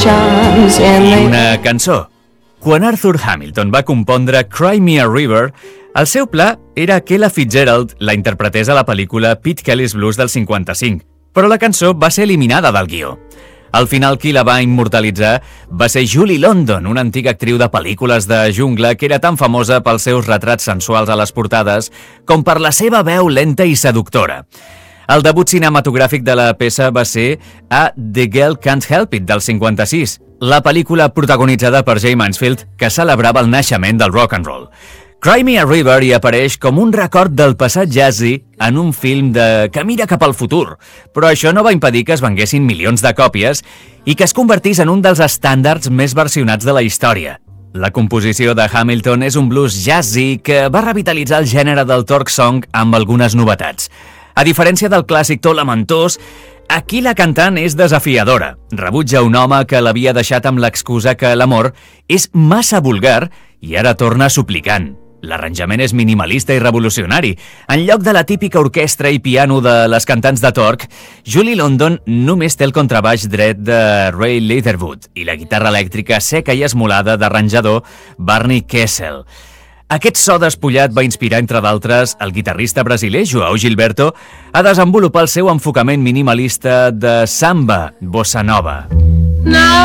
I una cançó. Quan Arthur Hamilton va compondre Cry Me a River, el seu pla era que Ella Fitzgerald la interpretés a la pel·lícula Pete Kelly's Blues del 55, però la cançó va ser eliminada del guió. Al final, qui la va immortalitzar va ser Julie London, una antiga actriu de pel·lícules de jungla que era tan famosa pels seus retrats sensuals a les portades com per la seva veu lenta i seductora. El debut cinematogràfic de la peça va ser a The Girl Can't Help It, del 56, la pel·lícula protagonitzada per Jay Mansfield, que celebrava el naixement del rock and roll. Cry Me a River hi apareix com un record del passat jazzy en un film que mira cap al futur, però això no va impedir que es venguessin milions de còpies i que es convertís en un dels estàndards més versionats de la història. La composició de Hamilton és un blues jazzy que va revitalitzar el gènere del torque song amb algunes novetats. A diferència del clàssic to lamentós, aquí la cantant és desafiadora. Rebutja un home que l'havia deixat amb l'excusa que l'amor és massa vulgar i ara torna suplicant. L'arranjament és minimalista i revolucionari. En lloc de la típica orquestra i piano de les cantants de Torque, Julie London només té el contrabaix dret de Ray Leatherwood i la guitarra elèctrica seca i esmolada d'arranjador Barney Kessel. Aquest so despullat va inspirar, entre d'altres, el guitarrista brasiler João Gilberto a desenvolupar el seu enfocament minimalista de samba bossa nova.